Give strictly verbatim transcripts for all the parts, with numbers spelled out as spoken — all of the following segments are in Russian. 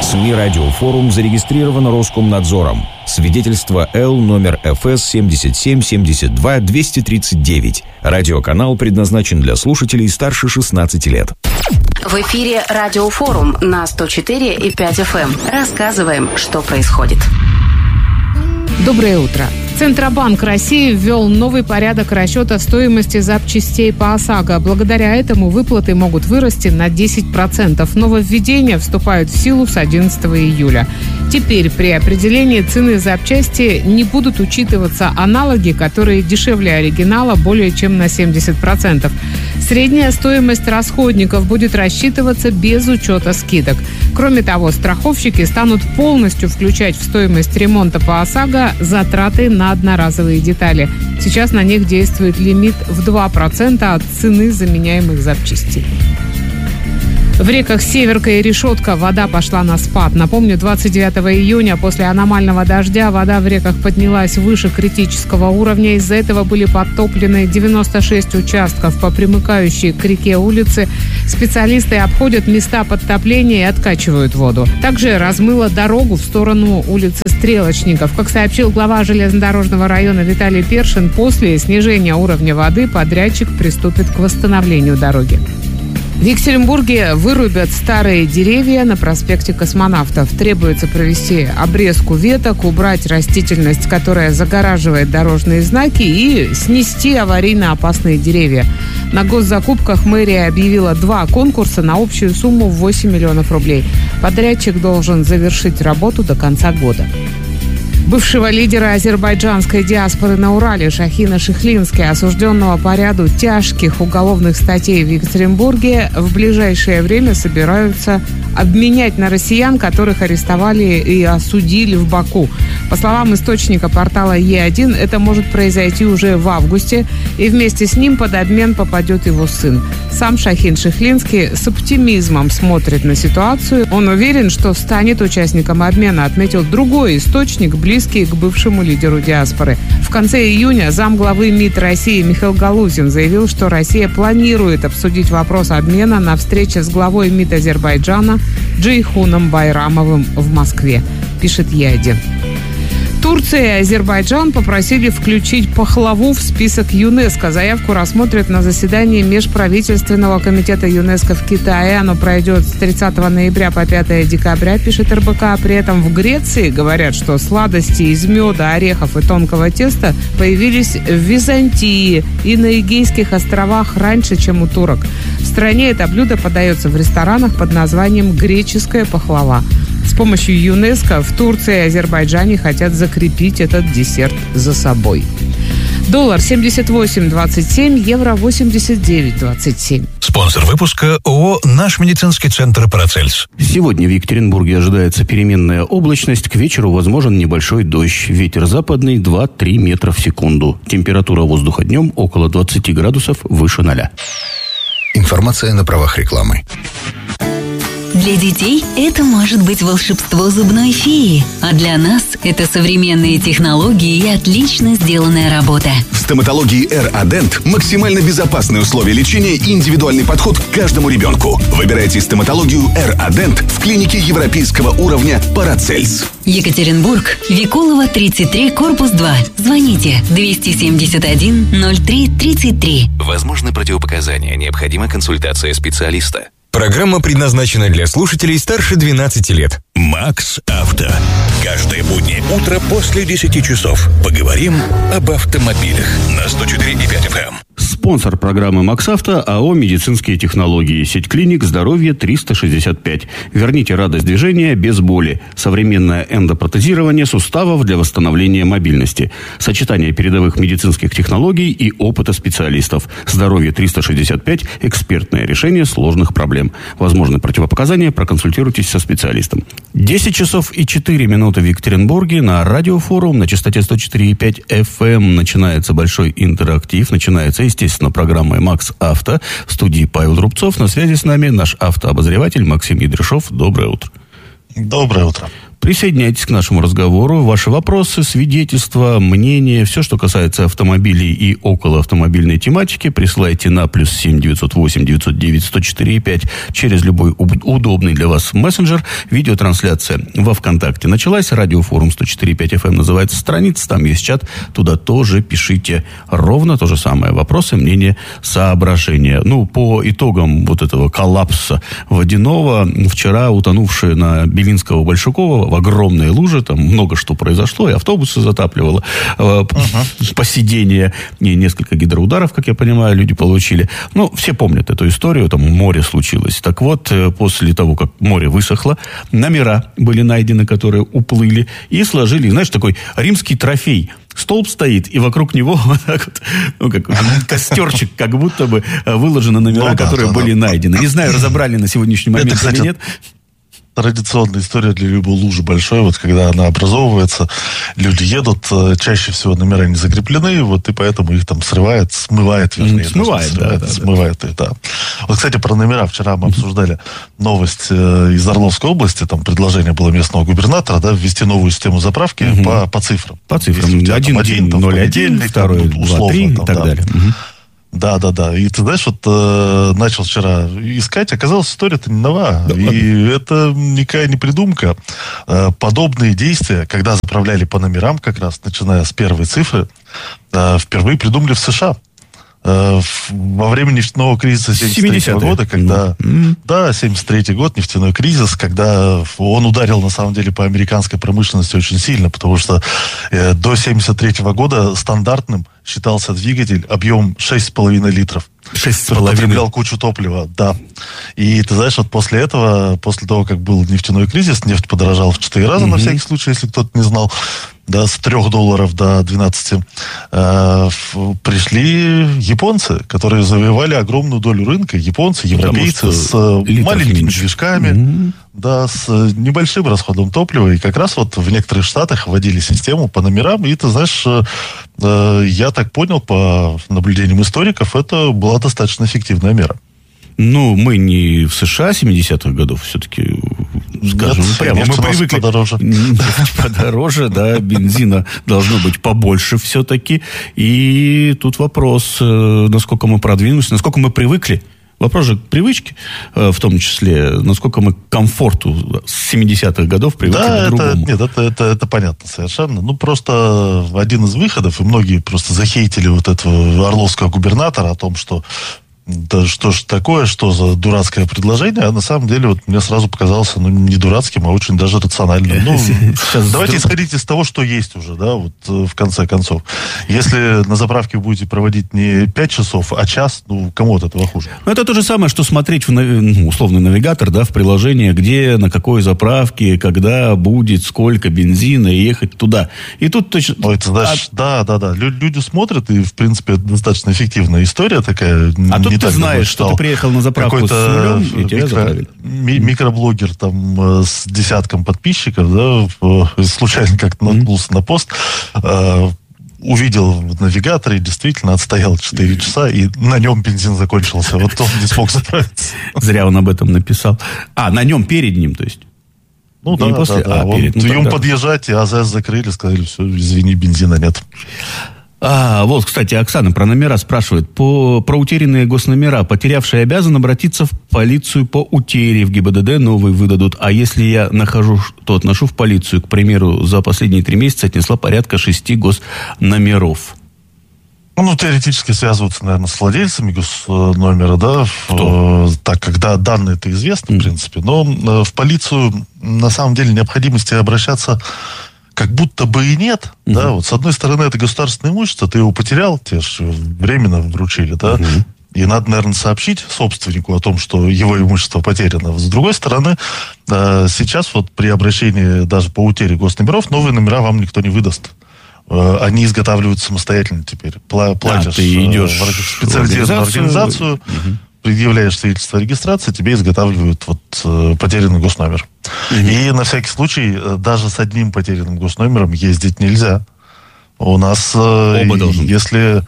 СМИ «Радиофорум» зарегистрировано Роскомнадзором. Свидетельство Л номер эф эс семьдесят семь семьдесят два двести тридцать девять. Радиоканал предназначен для слушателей старше шестнадцати лет. В эфире «Радиофорум» на сто четыре и пять эф эм. Рассказываем, что происходит. Доброе утро. Центробанк России ввел новый порядок расчета стоимости запчастей по ОСАГО. Благодаря этому выплаты могут вырасти на десять процентов. Нововведения вступают в силу с одиннадцатого июля. Теперь при определении цены запчасти не будут учитываться аналоги, которые дешевле оригинала более чем на семьдесят процентов. Средняя стоимость расходников будет рассчитываться без учета скидок. Кроме того, страховщики станут полностью включать в стоимость ремонта по ОСАГО затраты на одноразовые детали. Сейчас на них действует лимит в два процента от цены заменяемых запчастей. В реках Северка и Решетка вода пошла на спад. Напомню, двадцать девятого июня после аномального дождя вода в реках поднялась выше критического уровня. Из-за этого были подтоплены девяносто шесть участков по примыкающей к реке улице. Специалисты обходят места подтопления и откачивают воду. Также размыло дорогу в сторону улицы Стрелочников. Как сообщил глава железнодорожного района Виталий Першин, после снижения уровня воды подрядчик приступит к восстановлению дороги. В Екатеринбурге вырубят старые деревья на проспекте Космонавтов. Требуется провести обрезку веток, убрать растительность, которая загораживает дорожные знаки, и снести аварийно опасные деревья. На госзакупках мэрия объявила два конкурса на общую сумму в восемь миллионов рублей. Подрядчик должен завершить работу до конца года. Бывшего лидера азербайджанской диаспоры на Урале Шахина Шихлински, осужденного по ряду тяжких уголовных статей в Екатеринбурге, в ближайшее время собираются обменять на россиян, которых арестовали и осудили в Баку. По словам источника портала Е один, это может произойти уже в августе, и вместе с ним под обмен попадет его сын. Сам Шахин Шихлински с оптимизмом смотрит на ситуацию. Он уверен, что станет участником обмена, отметил другой источник, близкий к бывшему лидеру диаспоры. В конце июня замглавы МИД России Михаил Галузин заявил, что Россия планирует обсудить вопрос обмена на встрече с главой МИД Азербайджана Джейхуном Байрамовым в Москве, пишет Е один. Турция и Азербайджан попросили включить пахлаву в список ЮНЕСКО. Заявку рассмотрят на заседании Межправительственного комитета ЮНЕСКО в Китае. Оно пройдет с тридцатого ноября по пятого декабря, пишет эр бэ ка. При этом в Греции говорят, что сладости из меда, орехов и тонкого теста появились в Византии и на Эгейских островах раньше, чем у турок. В стране это блюдо подается в ресторанах под названием «греческая пахлава». С помощью ЮНЕСКО в Турции и Азербайджане хотят закрепить этот десерт за собой. Доллар семьдесят восемь двадцать семь, евро восемьдесят девять двадцать семь. Спонсор выпуска ООО «Наш медицинский центр Парацельс». Сегодня в Екатеринбурге ожидается переменная облачность. К вечеру возможен небольшой дождь. Ветер западный два-три метра в секунду. Температура воздуха днем около двадцати градусов выше ноля. Информация на правах рекламы. Для детей это может быть волшебство зубной феи, а для нас это современные технологии и отлично сделанная работа. В стоматологии эр-Адент максимально безопасные условия лечения и индивидуальный подход к каждому ребенку. Выбирайте стоматологию эр-Адент в клинике европейского уровня Парацельс. Екатеринбург, Викулова, тридцать три, корпус два. Звоните двести семьдесят один ноль три тридцать три. Возможны противопоказания, необходима консультация специалиста. Программа предназначена для слушателей старше двенадцати лет. Макс Авто. Каждое буднее утро после десяти часов. Поговорим об автомобилях на сто четыре и пять эф эм. Спонсор программы «Макс Авто» АО «Медицинские технологии». Сеть клиник «Здоровье триста шестьдесят пять». Верните радость движения без боли. Современное эндопротезирование суставов для восстановления мобильности. Сочетание передовых медицинских технологий и опыта специалистов. «Здоровье триста шестьдесят пять» – экспертное решение сложных проблем. Возможны противопоказания, проконсультируйтесь со специалистом. десять часов и четыре минуты в Екатеринбурге. На радиофорум на частоте сто четыре и пять эф эм начинается большой интерактив. Начинается, естественно, программой «Макс Авто». В студии Павел Рубцов. На связи с нами наш автообозреватель Максим Едряшов. Доброе утро. Доброе утро. Присоединяйтесь к нашему разговору. Ваши вопросы, свидетельства, мнения, все, что касается автомобилей и около автомобильной тематики, присылайте на плюс семь девятьсот восемь девятьсот девять сто четыре пять через любой удобный для вас мессенджер. Видеотрансляция во ВКонтакте началась. Радиофорум сто четыре пять эф эм называется страница. Там есть чат. Туда тоже пишите ровно то же самое. Вопросы, мнения, соображения. Ну, по итогам вот этого коллапса водяного, вчера утонувшие на Белинского Большакова в огромные лужи, там много что произошло, и автобусы затапливало, э, uh-huh. посидение, и несколько гидроударов, как я понимаю, люди получили. Ну, все помнят эту историю, там море случилось. Так вот, после того, как море высохло, номера были найдены, которые уплыли, и сложили, знаешь, такой римский трофей. Столб стоит, и вокруг него вот так вот, ну, как костерчик, как будто бы выложены номера, ну, да, которые да, были да. найдены. Не знаю, разобрали на сегодняшний момент это, кстати, или нет. Традиционная история для любой лужи большой, вот когда она образовывается, люди едут, чаще всего номера не закреплены, вот и поэтому их там срывает, смывает, вернее. Смывает, да, срывает, да, смывает, да. да. Вот, кстати, про номера. Вчера мы обсуждали новость из Орловской области, там предложение было местного губернатора, да, ввести новую систему заправки угу. по, по цифрам. По цифрам. Один день ноль один, второй два три и так далее. Угу. Да, да, да. И ты знаешь, вот э, начал вчера искать, оказалось, история-то не нова. Да, и ладно. Это никакая не придумка. Э, подобные действия, когда заправляли по номерам, как раз начиная с первой цифры, э, впервые придумали в США. Э, во время нефтяного кризиса семьдесят третьего года, когда... Mm-hmm. Да, семьдесят третий год, нефтяной кризис, когда он ударил, на самом деле, по американской промышленности очень сильно, потому что э, до семьдесят третьего года стандартным считался двигатель объем шесть с половиной литров. шесть с половиной Потреблял кучу топлива, да. И ты знаешь, вот после этого, после того, как был нефтяной кризис, нефть подорожала в четыре раза, mm-hmm. на всякий случай, если кто-то не знал, да, с трех долларов до двенадцати, э, пришли японцы, которые завоевали огромную долю рынка. Японцы, европейцы с маленькими меньше. движками, mm-hmm. да, с небольшим расходом топлива. И как раз вот в некоторых штатах вводили систему по номерам. И ты знаешь, э, я так понял, по наблюдениям историков, это была достаточно эффективная мера. Ну, мы не в США семидесятых годов, все-таки, скажем, Нет, прямо мы привыкли... подороже. Нефть подороже, да, бензина должно быть побольше все-таки. И тут вопрос, насколько мы продвинулись, насколько мы привыкли. Вопрос же привычки, в том числе, насколько мы к комфорту с семидесятых годов привыкли да, к другому. Это, нет, это, это, это понятно совершенно. Ну, просто один из выходов, и многие просто захейтили вот этого орловского губернатора о том, что да что ж такое, что за дурацкое предложение, а на самом деле вот мне сразу показалось, ну, не дурацким, а очень даже рациональным. Ну, давайте исходить из того, что есть уже, да, вот в конце концов. Если на заправке вы будете проводить не пять часов, а час, ну, кому от этого хуже? Ну, это то же самое, что смотреть в, ну, условный навигатор, да, в приложение, где, на какой заправке, когда будет, сколько бензина, и ехать туда. И тут точно... Ой, ты знаешь, а... да, да, да. Люди смотрят, и, в принципе, это достаточно эффективная история такая. А тут ты знаешь, что ты приехал на заправку с нулем, и тебя микро, заправили. Ми- микроблогер там с десятком подписчиков, да, случайно как-то наткнулся mm-hmm. на пост, э, увидел в навигаторе, действительно отстоял четыре часа, и на нем бензин закончился. Вот он не смог заправиться. Зря он об этом написал. А, на нем перед ним, то есть? Ну, да, после... да, да. А, Он, перед, ну, ему тогда... подъезжать, и АЗС закрыли, сказали, все, извини, бензина нет. А, вот, кстати, Оксана про номера спрашивает. По, про утерянные госномера. Потерявший обязан обратиться в полицию по утере. В ГИБДД новые выдадут. А если я нахожу, то отношу в полицию. К примеру, за последние три месяца отнесла порядка шести госномеров. Ну, теоретически связываться, наверное, с владельцами госномера, да, Кто? В, так, когда данные-то известны, mm. в принципе. Но в полицию, на самом деле, необходимости обращаться как будто бы и нет, uh-huh. да, вот с одной стороны это государственное имущество, ты его потерял, тебе же временно вручили, да, uh-huh. и надо, наверное, сообщить собственнику о том, что его имущество потеряно. С другой стороны, э, сейчас вот при обращении даже по утере госномеров новые номера вам никто не выдаст. Э, они изготавливаются самостоятельно теперь. Пла- платишь а, ты идешь э, в специализированную в организацию, uh-huh. предъявляешь свидетельство о регистрации, тебе изготавливают вот э, потерянный госномер. Mm-hmm. И на всякий случай даже с одним потерянным госномером ездить нельзя. У нас, э, Оба должны. если,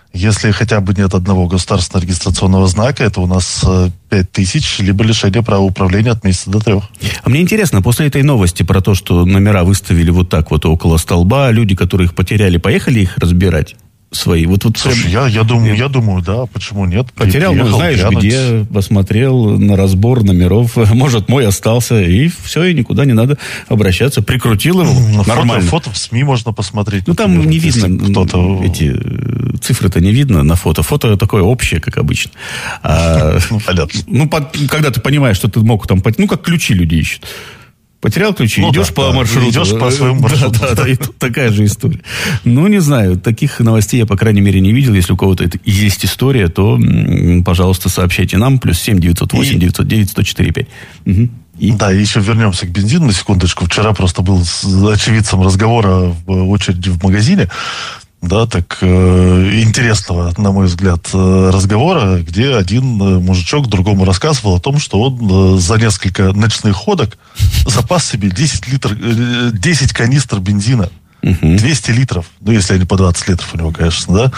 Если хотя бы нет одного государственного регистрационного знака, это у нас пять тысяч, либо лишение права управления от месяца до трех. А мне интересно, после этой новости про то, что номера выставили вот так вот около столба, люди, которые их потеряли, поехали их разбирать? Свои. Вот, вот Слушай, я, я, думаю, я думаю, да, почему нет? Потерял, ну, знаешь, глянуть. Где, посмотрел на разбор номеров, может, мой остался, и все, и никуда не надо обращаться. Прикрутил его, ну, нормально. Фото, фото в СМИ можно посмотреть. Ну, например, там не видно, кто-то... эти цифры-то не видно на фото. Фото такое общее, как обычно. А, ну, понятно. Ну, под, когда ты понимаешь, что ты мог там... Ну, как ключи люди ищут. Потерял ключи, ну, идешь да, по да, маршруту. Идешь по своему маршруту. Да, да, да, и тут такая же история. Ну, не знаю, таких новостей я, по крайней мере, не видел. Если у кого-то это есть история, то, пожалуйста, сообщайте нам. Плюс семь девятьсот восемь девятьсот девять сто четыре пять. Угу. И? Да, и еще вернемся к бензину на секундочку. Вчера просто был с очевидцем разговора в очереди в магазине. Да, так э, интересного, на мой взгляд, э, разговора, где один э, мужичок другому рассказывал о том, что он э, за несколько ночных ходок запас себе десять литров, э, десять канистр бензина. Uh-huh. двести литров. Ну, если они по двадцать литров у него, конечно, да.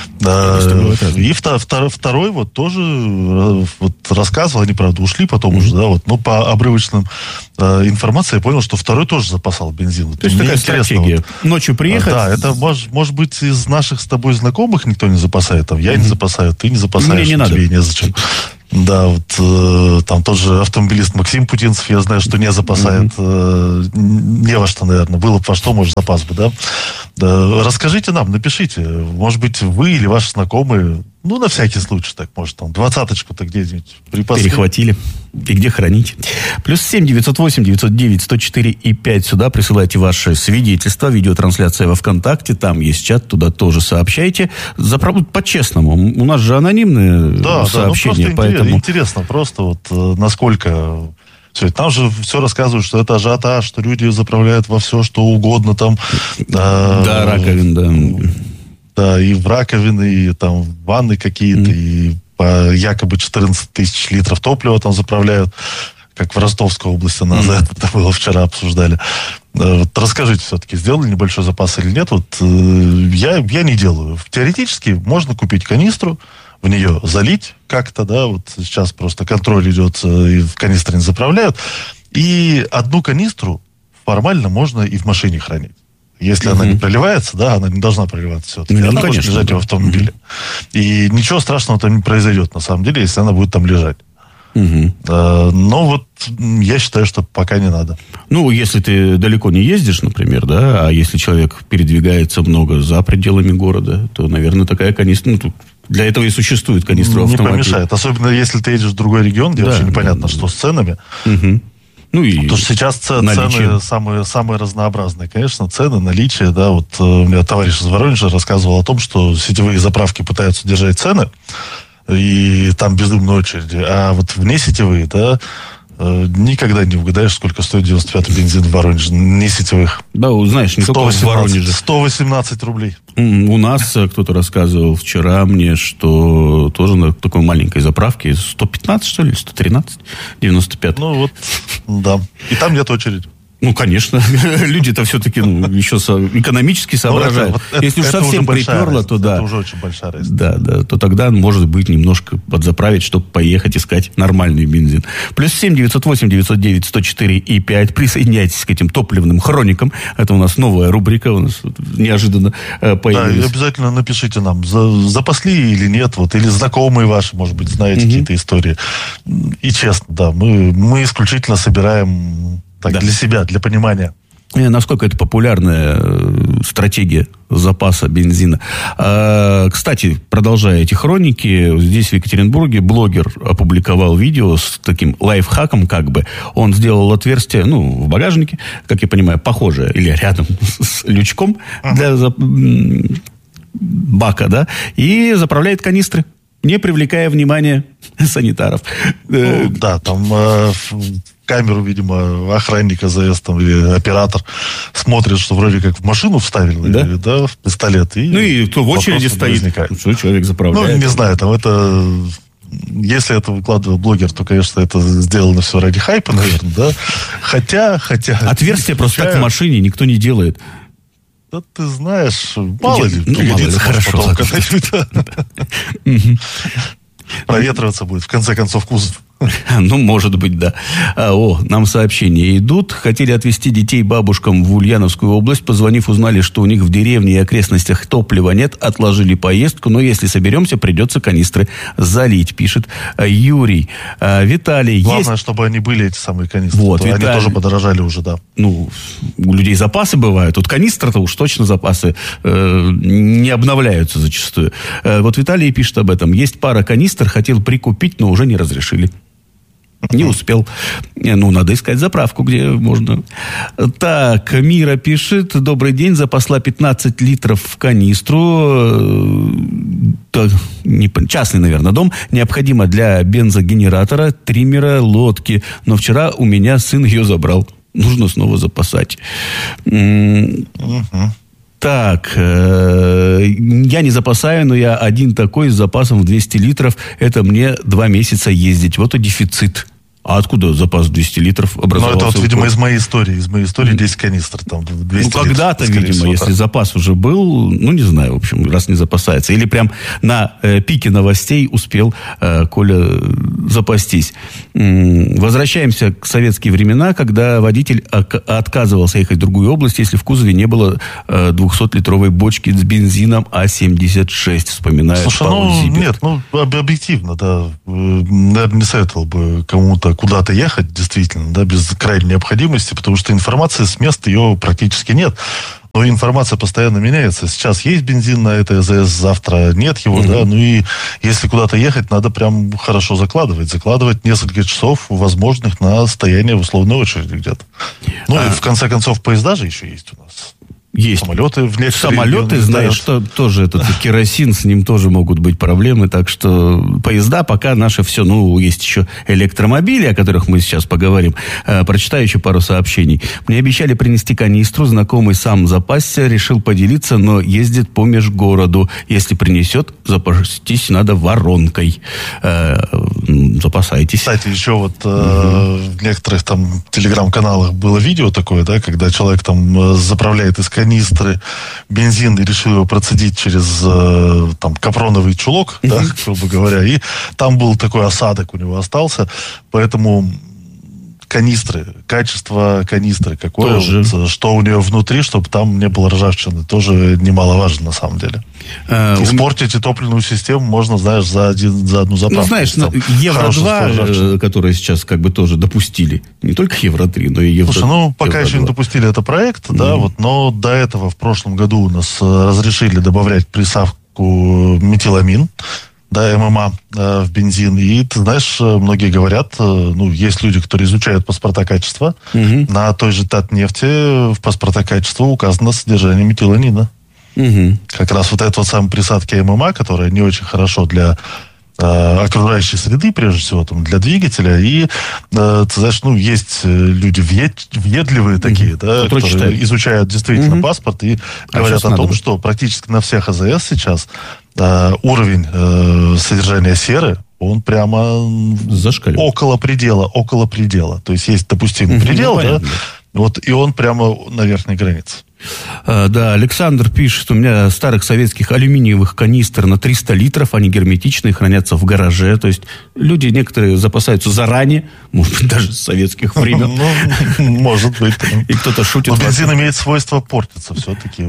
А, и втор, втор, второй вот тоже вот рассказывал, они, правда, ушли потом uh-huh. уже, да, вот, но по обрывочным э, информации я понял, что второй тоже запасал бензин. То есть такая стратегия. Вот, ночью приехать. А, да, это может, может быть из наших с тобой знакомых никто не запасает, там, я uh-huh. не запасаю, ты не запасаешь, мне не тебе надо. Незачем. Да, вот э, там тот же автомобилист Максим Путинцев, я знаю, что не запасает. Mm-hmm. Э, не во что, наверное. Было бы во что, может, запас бы, да? да? Расскажите нам, напишите. Может быть, вы или ваши знакомые, ну, на всякий случай, так, может, там, двадцаточку-то где-нибудь припасли. Перехватили. И где хранить? Плюс семь девятьсот восемь девятьсот девять сто четыре и пять. Сюда присылайте ваши свидетельства. Видеотрансляция во ВКонтакте. Там есть чат. Туда тоже сообщайте. Заправду по-честному. У нас же анонимные да, сообщения. Да, ну, поэтому... интересно просто вот э, насколько... Все, там же все рассказывают, что это ажиотаж, что люди заправляют во все, что угодно. Там, э, да, раковин, да. Да, и в раковины, и там в ванны какие-то, mm. и по якобы четырнадцать тысяч литров топлива там заправляют, как в Ростовской области нас mm. это было вчера обсуждали. Вот расскажите все-таки, сделали небольшой запас или нет? Вот э, я, я не делаю. Теоретически можно купить канистру, в нее залить как-то, да, вот сейчас просто контроль идет, и в канистры не заправляют, и одну канистру формально можно и в машине хранить. Если mm-hmm. она не проливается, да, она не должна проливаться все-таки. Ну, она конечно, может лежать да. в автомобиле. Mm-hmm. И ничего страшного там не произойдет, на самом деле, если она будет там лежать. Mm-hmm. А, но вот я считаю, что пока не надо. Ну, если ты далеко не ездишь, например, да, а если человек передвигается много за пределами города, то, наверное, такая канистра... Ну, для этого и существует канистра не автомобиля. Не помешает. Особенно, если ты едешь в другой регион, где да, вообще непонятно, да, что да. с ценами. Угу. Ну и потому что сейчас цены самые, самые разнообразные. Конечно, цены, наличие, да, вот у меня товарищ из Воронежа рассказывал о том, что сетевые заправки пытаются держать цены, и там безумные очереди, а вот внесетевые, да, никогда не угадаешь, сколько стоит девяносто пятый бензин в Воронеже, не сетевых. Да, знаешь, не только в Воронеже. сто восемнадцать рублей. У нас кто-то рассказывал вчера мне, что тоже на такой маленькой заправке сто пятнадцать, что ли, сто тринадцать, девяносто пять. Ну вот, да. И там нет очереди. Ну, конечно. Люди-то все-таки ну, еще со, экономически соображают. Это, вот, Если уж совсем приперло, то да. Это уже очень большая разница. Да, да. То тогда, может быть, немножко подзаправить, чтобы поехать искать нормальный бензин. Плюс семь девятьсот восемь девятьсот девять сто четыре и пять. Присоединяйтесь к этим топливным хроникам. Это у нас новая рубрика. У нас неожиданно появилась. Да, и обязательно напишите нам, запасли или нет. Вот, или знакомые ваши, может быть, знаете угу. какие-то истории. И честно, да, мы, мы исключительно собираем... Так, да. Для себя, для понимания. И насколько это популярная стратегия запаса бензина. А, кстати, продолжая эти хроники, здесь в Екатеринбурге блогер опубликовал видео с таким лайфхаком, как бы. Он сделал отверстие, ну, в багажнике, как я понимаю, похожее, или рядом с лючком uh-huh. для зап- бака, да, и заправляет канистры, не привлекая внимания санитаров. Ну, да, там... Э- камеру, видимо, охранника завез там, или оператор смотрит, что вроде как в машину вставили, да, или, да в пистолет. И ну и кто в очереди стоит, что человек заправляет. Ну, не знаю, там это... Если это выкладывал блогер, то, конечно, это сделано все ради хайпа, наверное, да. Хотя, хотя... Отверстие просто так в машине никто не делает. Да ты знаешь, мало ли, ну, пригодится, мало ли, может, хорошо, потом когда-нибудь. Проветриваться будет, в конце концов, кузов. Ну, может быть, да. А, о, нам сообщения идут. Хотели отвезти детей бабушкам в Ульяновскую область. Позвонив, узнали, что у них в деревне и окрестностях топлива нет. Отложили поездку. Но если соберемся, придется канистры залить, пишет Юрий. А, Виталий, Главное, есть... чтобы они были, эти самые канистры. Вот, Они Виталий... тоже подорожали уже, да. Ну, у людей запасы бывают. Тут канистра-то уж точно запасы э, не обновляются зачастую. Э, вот Виталий пишет об этом. Есть пара канистр, хотел прикупить, но уже не разрешили. Не успел. Ну, надо искать заправку, где можно. Так, Мира пишет. Добрый день. Запасла пятнадцать литров в канистру. Так, не, частный, наверное, дом. Необходимо для бензогенератора, триммера, лодки. Но вчера у меня сын ее забрал. Нужно снова запасать. Угу. Так, э, я не запасаю, но я один такой с запасом в двести литров. Это мне два месяца ездить. Вот и дефицит. А откуда запас двести литров образовался? Ну, это вот, видимо, из моей истории. Из моей истории десять канистр. Там, двести ну, когда-то, литров, видимо, всего, если да. запас уже был, ну, не знаю, в общем, раз не запасается. Или прям на э, пике новостей успел э, Коля запастись. М-м, возвращаемся к советские времена, когда водитель ок- отказывался ехать в другую область, если в кузове не было э, двухсотлитровой бочки с бензином А семьдесят шесть, вспоминает Слушай, Павел ну, Зиберт. нет, ну, об- объективно, да. Наверное, не советовал бы кому-то куда-то ехать, действительно, да, без крайней необходимости, потому что информации с места ее практически нет. Но информация постоянно меняется. Сейчас есть бензин на этой АЗС, завтра нет его, mm-hmm. да. Ну и если куда-то ехать, надо прям хорошо закладывать. Закладывать несколько часов возможных на стояние в условной очереди где-то. Ну а... и в конце концов поезда же еще есть у нас. Есть. Самолеты в некоторые Самолеты, регионы знаешь, что тоже этот керосин, с ним тоже могут быть проблемы. Так что поезда пока наше все. Ну, есть еще электромобили, о которых мы сейчас поговорим. Э, прочитаю еще пару сообщений. Мне обещали принести канистру. Знакомый сам запасся, решил поделиться, но ездит по межгороду. Если принесет, запастись надо воронкой. Э, запасайтесь. Кстати, еще вот э, угу. в некоторых там телеграм-каналах было видео такое, да, когда человек там заправляет из канистры бензин и решил его процедить через э, там капроновый чулок, mm-hmm. да, грубо говоря, и там был такой осадок у него остался, поэтому канистры, качество канистры какое, вот, что у нее внутри, чтобы там не было ржавчины, тоже немаловажно на самом деле. А, Испортить и топливную систему можно, знаешь, за, один, за одну заправку. Ну, знаешь, Евро-два, которые сейчас как бы тоже допустили, не только Евро-три, но и Евро-два. Слушай, ну, пока еще не допустили это проект, mm-hmm. да, вот, но до этого в прошлом году у нас разрешили добавлять присадку метиламин, да, ММА э, в бензин. И, ты знаешь, многие говорят, э, ну, есть люди, которые изучают паспорта качества. Угу. На той же Татнефти в паспорта качества указано содержание метиланина. Угу. Как раз вот эта вот самая присадка ММА, которая не очень хорошо для э, окружающей среды, прежде всего, там, для двигателя. И, э, ты знаешь, ну, есть люди въед, въедливые такие, угу. да, которые, которые изучают действительно угу. паспорт и а говорят о том, надо. Что практически на всех АЗС сейчас Uh, уровень uh, содержания серы, он прямо около предела, около предела. То есть есть допустимый mm-hmm, предел, ну, да, вот, и он прямо на верхней границе. А, да, Александр пишет, у меня старых советских алюминиевых канистр на триста литров, они герметичные, хранятся в гараже. То есть люди некоторые запасаются заранее, может быть, даже с советских времен. Ну, может быть. И кто-то шутит. Но бензин имеет свойство портиться все-таки.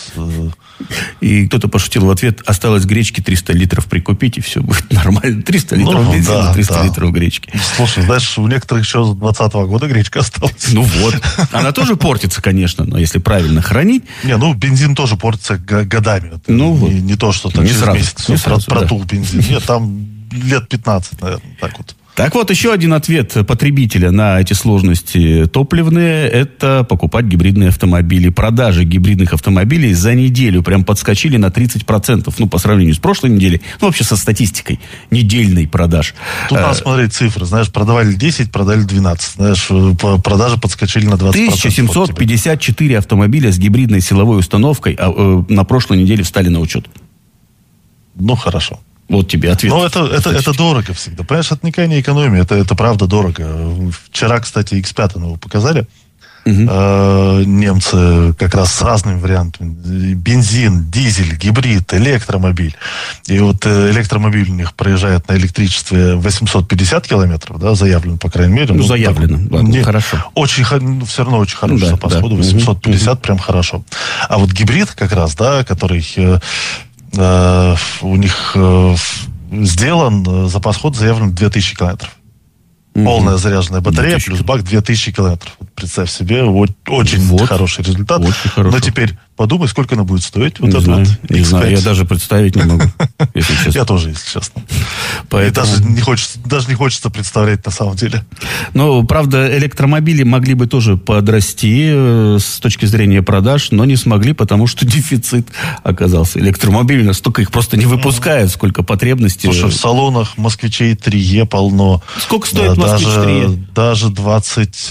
И кто-то пошутил в ответ, осталось гречки триста литров прикупить, и все будет нормально. триста литров бензина, триста литров гречки. Слушай, знаешь, у некоторых еще с двадцатого года гречка осталась. Ну вот. Она тоже портится, конечно, но если правильно хранить. Не, ну бензин тоже портится годами. Это ну не, вот. Не то, что так не через сразу, месяц не сразу, протул да. бензин. Нет, там лет пятнадцать, наверное, так вот. Так вот, еще один ответ потребителя на эти сложности топливные – это покупать гибридные автомобили. Продажи гибридных автомобилей за неделю прям подскочили на тридцать процентов, ну, по сравнению с прошлой неделей, ну, вообще со статистикой недельной продаж. Тут надо смотреть цифры. Знаешь, продавали десять, продали двенадцать. Знаешь, продажи подскочили на двадцать процентов. тысяча семьсот пятьдесят четыре автомобиля с гибридной силовой установкой а, э, на прошлой неделе встали на учет. Ну, хорошо. Вот тебе ответ. Но это, это, это дорого всегда. Понимаешь, это никакая не экономия, это, это правда дорого. Вчера, кстати, икс пять его показали. угу. э, немцы как раз с разными вариантами. Бензин, дизель, гибрид, электромобиль. И вот электромобиль у них проезжает на электричестве восемьсот пятьдесят километров, да, заявлено, по крайней мере. Ну, ну заявлено, так, ладно, не, хорошо. Очень, ну, все равно очень хороший да, запас да. хода, восемьсот пятьдесят угу. прям хорошо. А вот гибрид как раз, да, который э, э, у них э, сделан, запас хода заявлен две тысячи километров. Полная заряженная батарея плюс бак две тысячи километров. Вот представь себе, вот, очень вот, хороший результат. Очень хорошо. Но теперь подумай, сколько она будет стоить. Вот не знаю, вот не знаю, я даже представить не могу, если честно. Я тоже, если честно. Поэтому... Даже, не хочется, даже не хочется представлять на самом деле. Ну, правда, электромобили могли бы тоже подрасти э, с точки зрения продаж, но не смогли, потому что дефицит оказался. Электромобили, настолько их просто не выпускают, сколько потребностей. Слушай, в салонах москвичей три е полно. Сколько стоит да, москвич три е? Даже, даже двадцать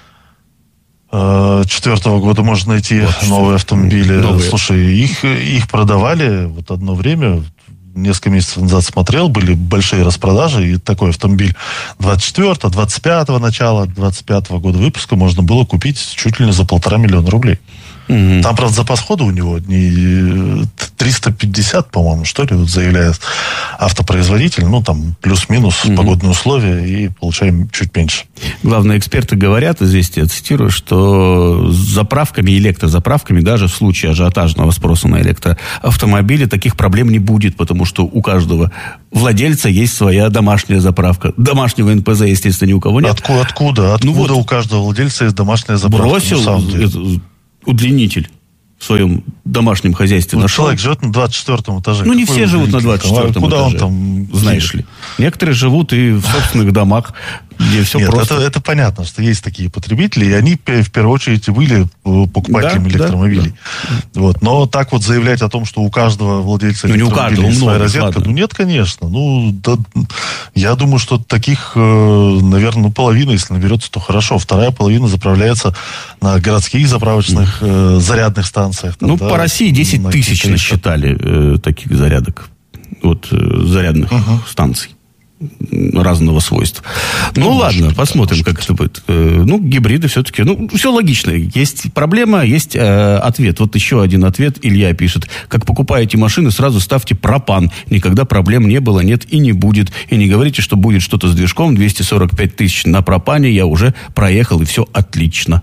четвёртого года можно найти вот, новые автомобили. Новые. Слушай, их, их продавали вот одно время, несколько месяцев назад смотрел, были большие распродажи, и такой автомобиль двадцать четвёртого, двадцать пятого начала, двадцать пятого года выпуска можно было купить чуть ли не за полтора миллиона рублей. Mm-hmm. Там, правда, запас хода у него не триста пятьдесят, по-моему, что ли, вот заявляет автопроизводитель. Ну, там, плюс-минус mm-hmm. погодные условия, и получаем чуть меньше. Главные эксперты говорят, известия, я цитирую, что с заправками, электрозаправками, даже в случае ажиотажного спроса на электроавтомобили, таких проблем не будет, потому что у каждого владельца есть своя домашняя заправка. Домашнего эн пэ зэ, естественно, ни у кого нет. Откуда? Откуда, откуда ну вот, у каждого владельца есть домашняя заправка? Бросил удлинитель в своем домашнем хозяйстве вот нашел. Человек живет на двадцать четвёртом этаже. Ну, не все живут на двадцать четвёртом Куда этаже. Он там знаешь ли. Некоторые живут и в собственных домах, где все Нет, просто. Это, это понятно, что есть такие потребители, и они в первую очередь были покупателями да, электромобилей. Да, да. Вот. Но так вот заявлять о том, что у каждого владельца ну, электромобиля есть своя розетка, ладно. ну нет, конечно. Ну, да, я думаю, что таких, наверное, ну, половина, если наберется, то хорошо. Вторая половина заправляется на городских заправочных э, зарядных станциях. Там, ну, да, по России десять тысяч насчитали э, таких зарядок. Вот э, зарядных uh-huh. станций разного свойства. Ну, ну ладно, быть, посмотрим, как это будет. Ну, гибриды все-таки, ну, все логично. Есть проблема, есть э, ответ. Вот еще один ответ Илья пишет. Как покупаете машины, сразу ставьте пропан. Никогда проблем не было, нет и не будет. И не говорите, что будет что-то с движком. двести сорок пять тысяч на пропане я уже проехал, и все отлично.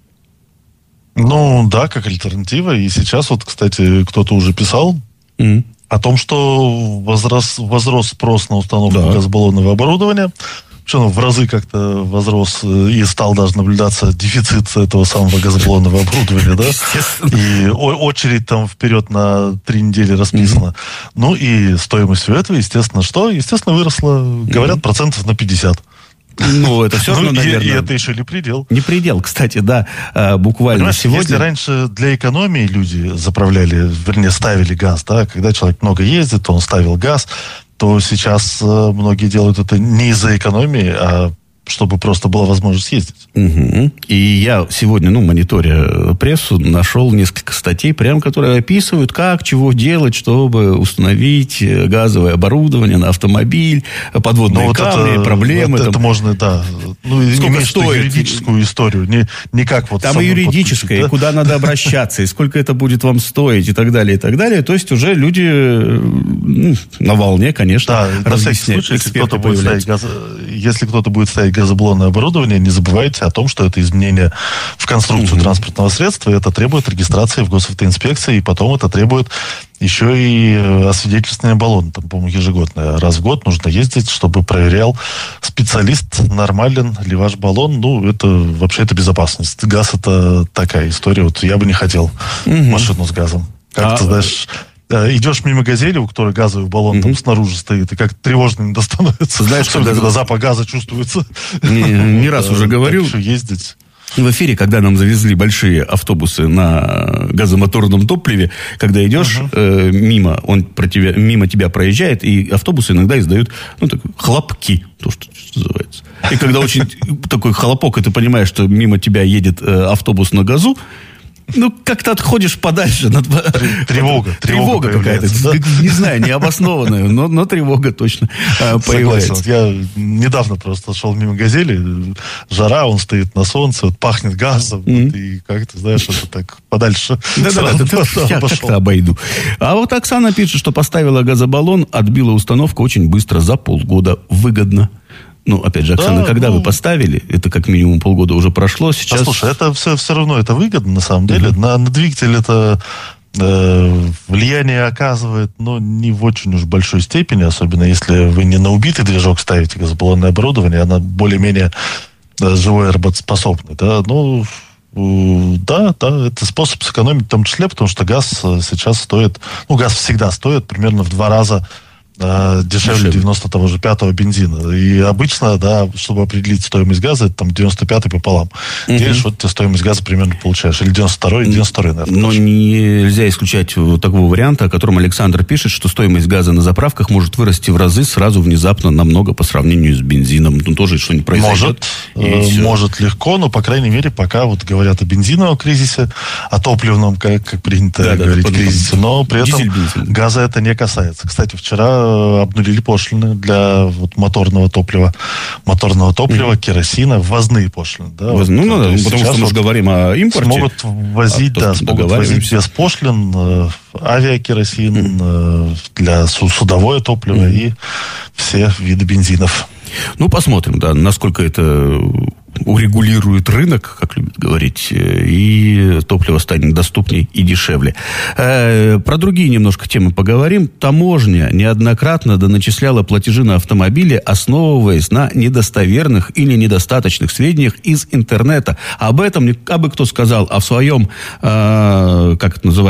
Ну, да, как альтернатива. И сейчас вот, кстати, кто-то уже писал mm. о том, что возрос, возрос спрос на установку да. газобаллонного оборудования. Причем в разы как-то возрос и стал даже наблюдаться дефицит этого самого газобаллонного оборудования, да? И очередь там вперед на три недели расписана. Mm-hmm. Ну и стоимость всего этого, естественно, что? Естественно, выросла, говорят, mm-hmm. процентов на пятьдесят. Ну, это все равно, ну, наверное... И, и это еще не предел. Не предел, кстати, да, буквально Понимаешь, сегодня... Если раньше для экономии люди заправляли, вернее, ставили газ, да, когда человек много ездит, то он ставил газ, то сейчас многие делают это не из-за экономии, а чтобы просто была возможность ездить. Угу. И я сегодня, ну, мониторя прессу, нашел несколько статей, прям, которые описывают, как, чего делать, чтобы установить газовое оборудование на автомобиль, подводные ну, камни, это, проблемы. Это, там. это можно, да. Ну, сколько стоит? Юридическую историю, не, не как вот... Там и юридическое, и да? куда надо обращаться, и сколько это будет вам стоить, и так далее, и так далее. То есть уже люди ну, на волне, конечно, да, на всякий случай, если кто-то будет ставить газ... если кто-то будет ставить газобаллонное оборудование, не забывайте о том, что это изменение в конструкцию mm-hmm. транспортного средства, это требует регистрации в госавтоинспекции, и потом это требует еще и освидетельствования баллона. Там, по-моему, ежегодное. Раз в год нужно ездить, чтобы проверял специалист, нормален ли ваш баллон. Ну, это вообще это безопасность. Газ — это такая история. Вот я бы не хотел mm-hmm. машину с газом. Как а... ты знаешь... Идешь мимо «Газели», у которой газовый баллон mm-hmm. там снаружи стоит, и как тревожно иногда становится. Знаешь, когда, когда запах газа чувствуется. Не, не раз уже говорил. Ездить. В эфире, когда нам завезли большие автобусы на газомоторном топливе, когда идешь uh-huh. э, мимо, он про тебя, мимо тебя проезжает, и автобусы иногда издают, ну, так, хлопки, то, что называется. И когда очень такой хлопок, и ты понимаешь, что мимо тебя едет э, автобус на газу, Ну, как-то отходишь подальше. Тревога. Тревога какая-то. Не знаю, необоснованная, но, но тревога точно появляется. Согласен. Я недавно просто шел мимо «Газели», жара, он стоит на солнце, вот, пахнет газом, mm-hmm. вот, и как-то, знаешь, это так подальше. Да-да-да, я как-то обойду. А вот Оксана пишет, что поставила газобаллон, отбила установку очень быстро, за полгода. Выгодно. Ну, опять же, Оксана, да, когда ну... вы поставили, это как минимум полгода уже прошло, сейчас... А слушай, это все, все равно это выгодно, на самом деле. Mm-hmm. На, на двигатель это э, влияние оказывает, но не в очень уж большой степени, особенно если вы не на убитый движок ставите газобаллонное оборудование, она более-менее э, живое работоспособное. Да? Ну, э, да, да, это способ сэкономить в том числе, потому что газ сейчас стоит, ну, газ всегда стоит примерно в два раза дешевле девяносто того же пятого бензина. И обычно, да, чтобы определить стоимость газа, это там девяносто пятый пополам. Угу. Делишь, вот ты стоимость газа примерно получаешь. Или девяносто второй, девяносто второй, наверное. Но тоже. Нельзя исключать такого варианта, о котором Александр пишет, что стоимость газа на заправках может вырасти в разы сразу внезапно намного по сравнению с бензином. Ну, тоже что-нибудь произойдет. Может, э, может легко, но, по крайней мере, пока вот говорят о бензиновом кризисе, о топливном, как, как принято да, говорить, да, кризисе, но при этом газа это не касается. Кстати, вчера обнулили пошлины для вот, моторного топлива, моторного топлива, mm-hmm. керосина, ввозные пошлины. Да, Воз... вот, ну, ну, да, потому что мы вот говорим о импорте. Смогут возить, а да, смогут возить без пошлин э, авиакеросин, mm-hmm. э, для судовое топливо mm-hmm. и все виды бензинов. Ну, посмотрим, да, насколько это урегулирует рынок, как любят говорить, и топливо станет доступней и дешевле. Э, про другие немножко темы поговорим. Таможня неоднократно доначисляла платежи на автомобили, основываясь на недостоверных или недостаточных сведениях из интернета. Об этом, абы кто сказал, а в своем, э, как это называется,